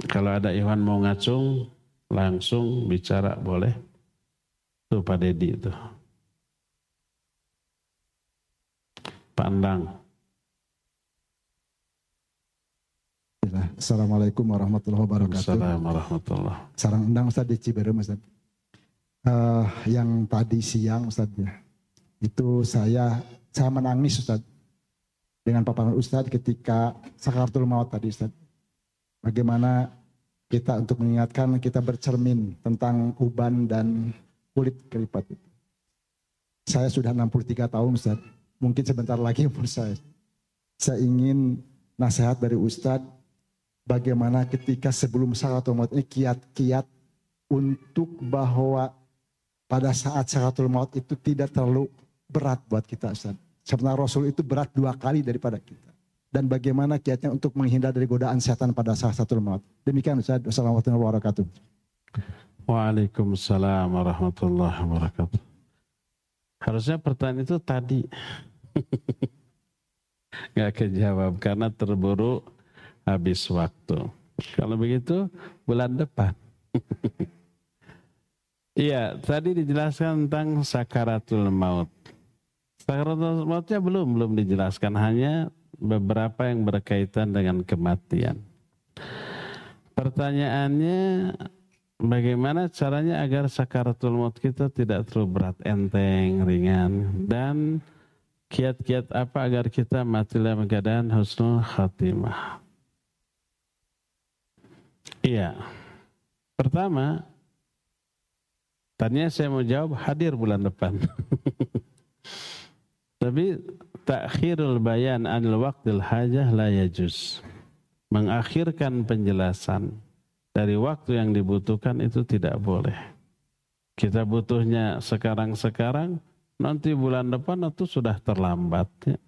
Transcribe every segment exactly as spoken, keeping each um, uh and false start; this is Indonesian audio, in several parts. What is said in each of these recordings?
Kalau ada Iwan mau ngacung, langsung bicara boleh. Tuh Pak Dedi itu. Pandang. Assalamualaikum warahmatullahi wabarakatuh. Assalamualaikum warahmatullahi wabarakatuh. Sarang undang Ustaz di Ciberem Ustaz. Uh, yang tadi siang Ustaz ya, itu saya saya menangis Ustaz dengan paparan Ustaz ketika sakaratul maut tadi Ustaz. Bagaimana kita untuk mengingatkan kita bercermin tentang uban dan kulit keripat itu. Saya sudah enam puluh tiga tahun Ustaz, mungkin sebentar lagi umur saya. Saya ingin nasihat dari Ustaz bagaimana ketika sebelum sakaratul maut ini kiat-kiat untuk bahwa pada saat sakaratul maut itu tidak terlalu berat buat kita Ustaz. Sebenarnya Rasul itu berat dua kali daripada kita. Dan bagaimana kiatnya untuk menghindar dari godaan setan pada sakaratul maut. Demikian Ustaz. Wassalamualaikum warahmatullahi wabarakatuh. Waalaikumsalam warahmatullahi wabarakatuh. Harusnya pertanyaan itu tadi. Gak kejawab karena terburu habis waktu. Kalau begitu bulan depan. Iya, tadi dijelaskan tentang sakaratul maut. Sakaratul mautnya belum belum dijelaskan, hanya beberapa yang berkaitan dengan kematian. Pertanyaannya, bagaimana caranya agar sakaratul maut kita tidak terlalu berat, enteng, ringan, dan kiat-kiat apa agar kita mati dalam keadaan husnul khatimah? Iya. Pertama, tadinya saya mau jawab hadir bulan depan. Tapi takhirul bayan anil waqtil hajah la yajuz. Mengakhirkan penjelasan dari waktu yang dibutuhkan itu tidak boleh. Kita butuhnya sekarang-sekarang, nanti bulan depan itu sudah terlambat. Ya.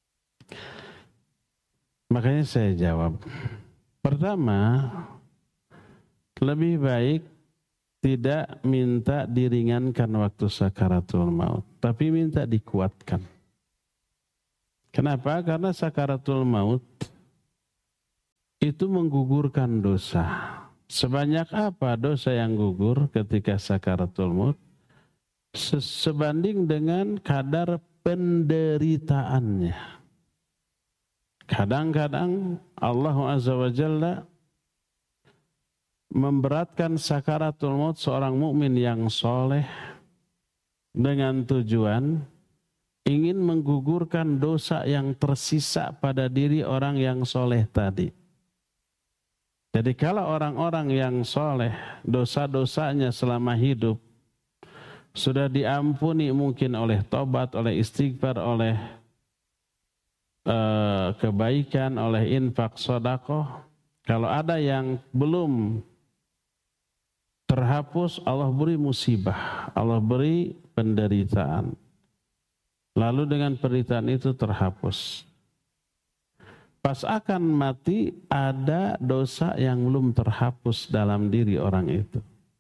Makanya saya jawab. Pertama, lebih baik tidak minta diringankan waktu sakaratul maut, tapi minta dikuatkan. Kenapa? Karena sakaratul maut itu menggugurkan dosa. Sebanyak apa dosa yang gugur ketika sakaratul maut? Sebanding dengan kadar penderitaannya. Kadang-kadang Allah Azza wa Jalla memberatkan sakaratul maut seorang mukmin yang soleh dengan tujuan ingin menggugurkan dosa yang tersisa pada diri orang yang soleh tadi. Jadi kalau orang-orang yang soleh, dosa-dosanya selama hidup sudah diampuni mungkin oleh tobat, oleh istighfar, oleh uh, kebaikan, oleh infak, sedekah. Kalau ada yang belum terhapus, Allah beri musibah, Allah beri penderitaan. Lalu dengan penderitaan itu terhapus. Pas akan mati ada dosa yang belum terhapus dalam diri orang itu.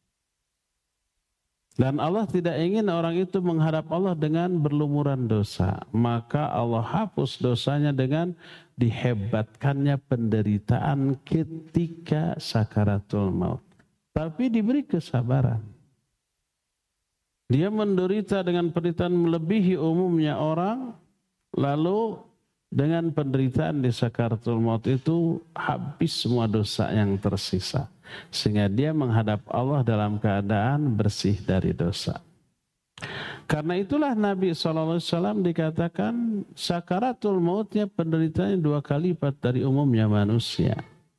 Dan Allah tidak ingin orang itu menghadap Allah dengan berlumuran dosa. Maka Allah hapus dosanya dengan dihebatkannya penderitaan ketika sakaratul maut. Tapi diberi kesabaran. Dia menderita dengan penderitaan melebihi umumnya orang, lalu dengan penderitaan di sakaratul maut itu habis semua dosa yang tersisa. Sehingga dia menghadap Allah dalam keadaan bersih dari dosa. Karena itulah Nabi shallallahu alaihi wasallam dikatakan sakaratul mautnya penderitaannya dua kali lipat dari umumnya manusia.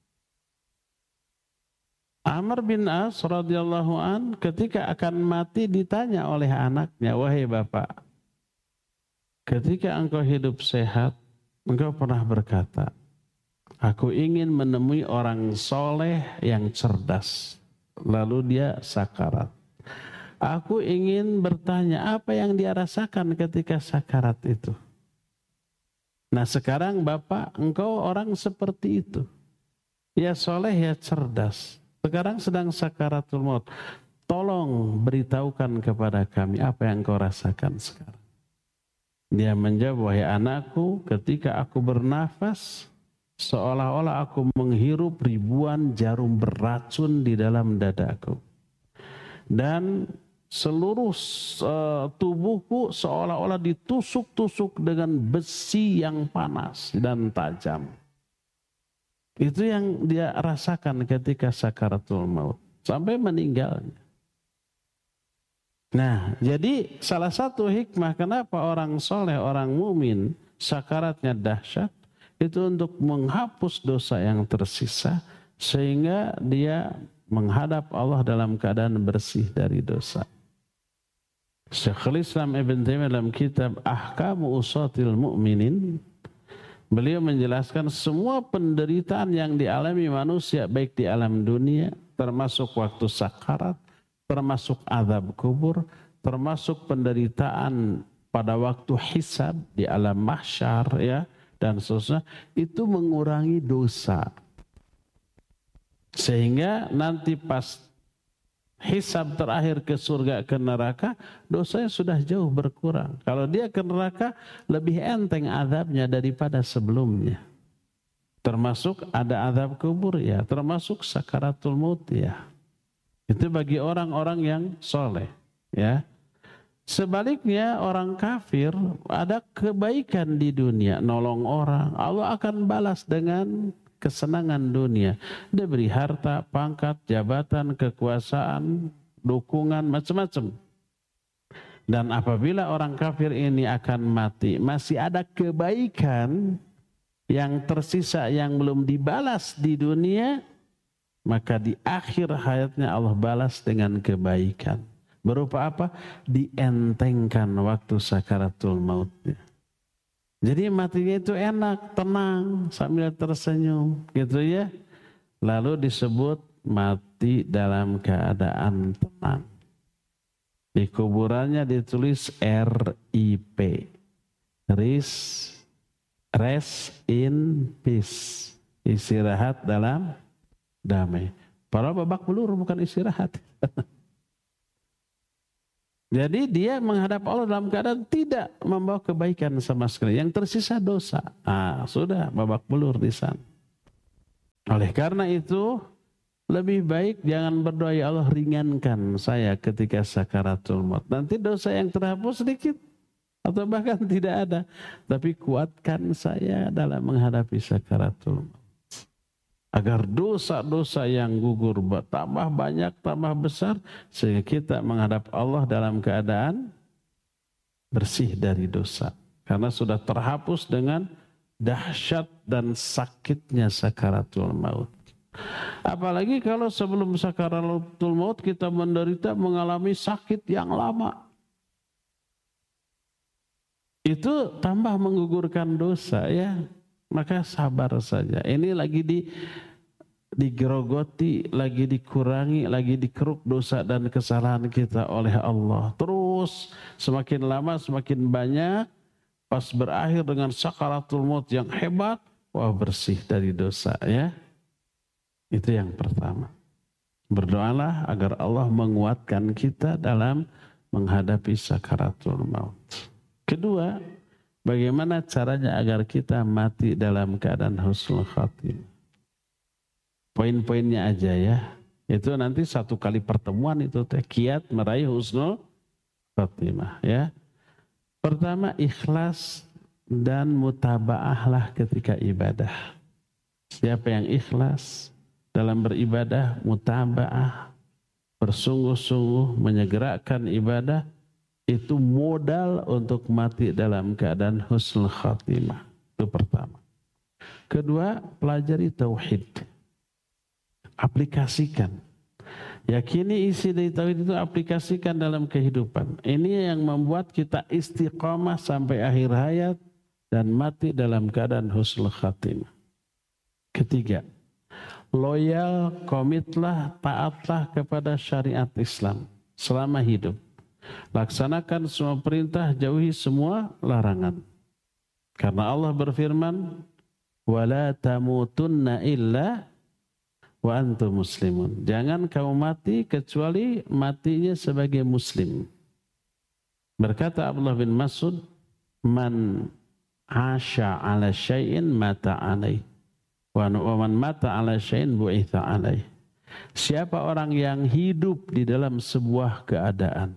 Amr bin As radhiyallahu an ketika akan mati ditanya oleh anaknya, wahai bapak, ketika engkau hidup sehat, engkau pernah berkata, aku ingin menemui orang soleh yang cerdas. Lalu dia sakarat. Aku ingin bertanya apa yang dia rasakan ketika sakarat itu. Nah sekarang bapak, engkau orang seperti itu. Ya soleh, ya cerdas. Sekarang sedang sakaratul maut. Tolong beritahukan kepada kami apa yang kau rasakan sekarang. Dia menjawab, wahai anakku, ketika aku bernafas, seolah-olah aku menghirup ribuan jarum beracun di dalam dadaku. Dan seluruh uh, tubuhku seolah-olah ditusuk-tusuk dengan besi yang panas dan tajam. Itu yang dia rasakan ketika sakaratul maut. Sampai meninggalnya. Nah, jadi salah satu hikmah kenapa orang soleh, orang mumin sakaratnya dahsyat, itu untuk menghapus dosa yang tersisa sehingga dia menghadap Allah dalam keadaan bersih dari dosa. Syekhul Islam Ibn Taimiyah dalam kitab Ahkamu Usatil Mu'minin, beliau menjelaskan semua penderitaan yang dialami manusia baik di alam dunia, termasuk waktu sakarat, termasuk azab kubur, termasuk penderitaan pada waktu hisab di alam mahsyar, ya, dan seterusnya, itu mengurangi dosa. Sehingga nanti pas hisab terakhir ke surga ke neraka, dosanya sudah jauh berkurang. Kalau dia ke neraka, lebih enteng azabnya daripada sebelumnya. Termasuk ada azab kubur, ya, termasuk sakaratul maut, ya. Itu bagi orang-orang yang soleh, ya. Sebaliknya orang kafir ada kebaikan di dunia, nolong orang, Allah akan balas dengan kesenangan dunia. Dia beri harta, pangkat, jabatan, kekuasaan, dukungan, macam-macam. Dan apabila orang kafir ini akan mati, masih ada kebaikan yang tersisa yang belum dibalas di dunia, maka di akhir hayatnya Allah balas dengan kebaikan. Berupa apa? Dientengkan waktu sakaratul mautnya. Jadi matinya itu enak, tenang, sambil tersenyum, gitu ya. Lalu disebut mati dalam keadaan tenang. Di kuburannya ditulis R I P. Rest, rest in peace. Istirahat dalam damai. Padahal babak belur bukan istirahat. Jadi dia menghadap Allah dalam keadaan tidak membawa kebaikan sama sekali. Yang tersisa dosa. Ah, sudah babak belur di sana. Oleh karena itu, lebih baik jangan berdoa, ya Allah ringankan saya ketika sakaratul maut. Nanti dosa yang terhapus sedikit atau bahkan tidak ada. Tapi kuatkan saya dalam menghadapi sakaratul maut. Agar dosa-dosa yang gugur tambah banyak, tambah besar, sehingga kita menghadap Allah dalam keadaan bersih dari dosa. Karena sudah terhapus dengan dahsyat dan sakitnya sakaratul maut. Apalagi kalau sebelum sakaratul maut kita menderita mengalami sakit yang lama. Itu tambah menggugurkan dosa, ya. Maka sabar saja. Ini lagi di digerogoti, lagi dikurangi, lagi dikeruk dosa dan kesalahan kita oleh Allah. Terus semakin lama semakin banyak, pas berakhir dengan sakaratul maut yang hebat, wah bersih dari dosa, ya. Itu yang pertama. Berdoalah agar Allah menguatkan kita dalam menghadapi sakaratul maut. Kedua, bagaimana caranya agar kita mati dalam keadaan husnul khatimah? Poin-poinnya aja, ya. Itu nanti satu kali pertemuan itu teh kiat meraih husnul khatimah, ya. Pertama, ikhlas dan mutabaahlah ketika ibadah. Siapa yang ikhlas dalam beribadah, mutabaah, bersungguh-sungguh menyegerakan ibadah, itu modal untuk mati dalam keadaan husnul khatimah. Itu pertama. Kedua, pelajari tauhid. Aplikasikan. Yakini isi dari tauhid itu aplikasikan dalam kehidupan. Ini yang membuat kita istiqamah sampai akhir hayat dan mati dalam keadaan husnul khatimah. Ketiga, loyal, komitlah, taatlah kepada syariat Islam selama hidup. Laksanakan semua perintah, jauhi semua larangan. Karena Allah berfirman, wala tamutunna illa wa antum muslimun. Jangan kamu mati kecuali matinya sebagai muslim. Berkata Abdullah bin Mas'ud, man asya ala syai'in mata alaih. Wa man mata ala syai'in bu'itsa alaih. Siapa orang yang hidup di dalam sebuah keadaan,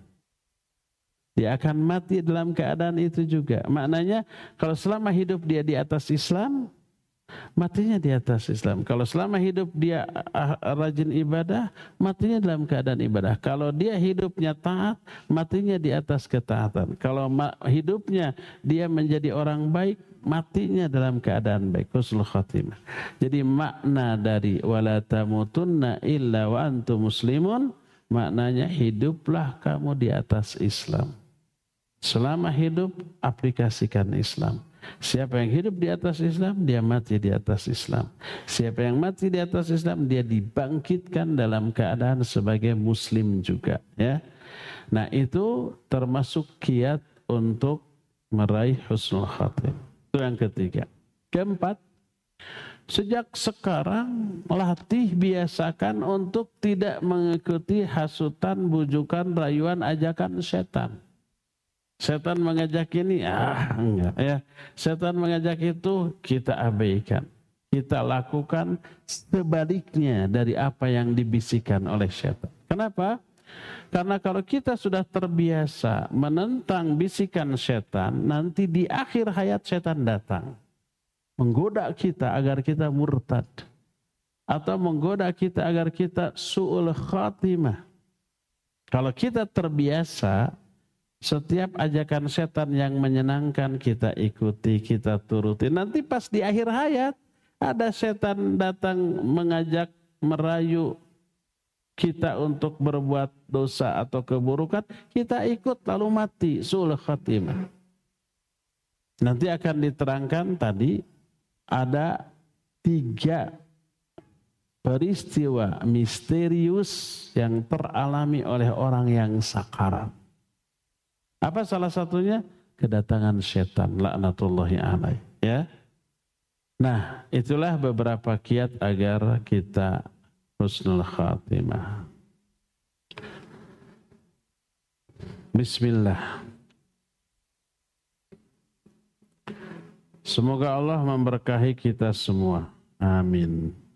dia akan mati dalam keadaan itu juga. Maknanya kalau selama hidup dia di atas Islam, matinya di atas Islam. Kalau selama hidup dia rajin ibadah, matinya dalam keadaan ibadah. Kalau dia hidupnya taat, matinya di atas ketaatan. Kalau hidupnya dia menjadi orang baik, matinya dalam keadaan baik. Husnul khatimah. Jadi makna dari wala tamutunna illa wa antum muslimun, maknanya hiduplah kamu di atas Islam. Selama hidup, aplikasikan Islam. Siapa yang hidup di atas Islam, dia mati di atas Islam. Siapa yang mati di atas Islam, dia dibangkitkan dalam keadaan sebagai muslim juga. Ya. Nah itu termasuk kiat untuk meraih husnul khatimah. Itu yang ketiga. Keempat, sejak sekarang latih biasakan untuk tidak mengikuti hasutan, bujukan, rayuan, ajakan setan. Setan mengajak ini, ah enggak ya. Setan mengajak itu, kita abaikan. Kita lakukan sebaliknya dari apa yang dibisikkan oleh setan. Kenapa? Karena kalau kita sudah terbiasa menentang bisikan setan, nanti di akhir hayat setan datang. Menggoda kita agar kita murtad. Atau menggoda kita agar kita su'ul khatimah. Kalau kita terbiasa, setiap ajakan setan yang menyenangkan kita ikuti, kita turuti. Nanti pas di akhir hayat ada setan datang mengajak, merayu kita untuk berbuat dosa atau keburukan, kita ikut lalu mati, su'ul khatimah. Nanti akan diterangkan tadi ada tiga peristiwa misterius yang teralami oleh orang yang sakarat. Apa salah satunya? Kedatangan setan, laknatullahi alaih. Ya. Nah, itulah beberapa kiat agar kita husnul khatimah. Bismillah. Semoga Allah memberkahi kita semua. Amin.